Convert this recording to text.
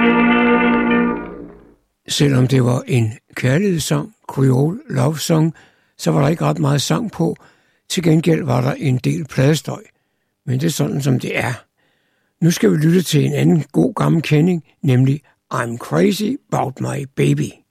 Selvom det var en kærlighedssang, Creole Love Song, så var der ikke ret meget sang på. Til gengæld var der en del pladestøj. Men det er sådan, som det er. Nu skal vi lytte til en anden god gammel kending, nemlig I'm Crazy About My Baby.